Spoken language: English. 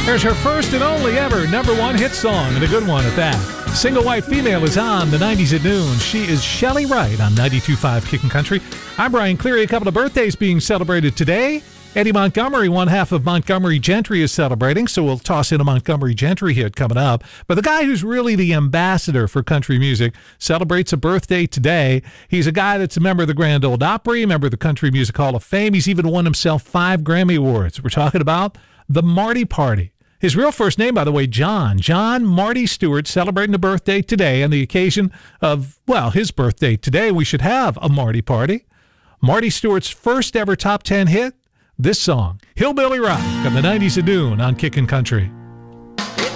There's her first and only ever #1 hit song, and a good one at that. Single White Female is on the 90s at noon. She is Shelley Wright on 92.5 Kickin' Country. I'm Brian Cleary. A couple of birthdays being celebrated today. Eddie Montgomery, one half of Montgomery Gentry, is celebrating, so we'll toss in a Montgomery Gentry hit coming up. But the guy who's really the ambassador for country music celebrates a birthday today. He's a guy that's a member of the Grand Ole Opry, a member of the Country Music Hall of Fame. He's even won himself 5 Grammy Awards. We're talking about the Marty Party. His real first name, by the way, John Marty Stewart, celebrating a birthday today on the occasion of, well, his birthday today. We should have a Marty Party. Marty Stewart's first ever top 10 hit, this song, Hillbilly Rock, on the 90s at noon on Kickin' Country.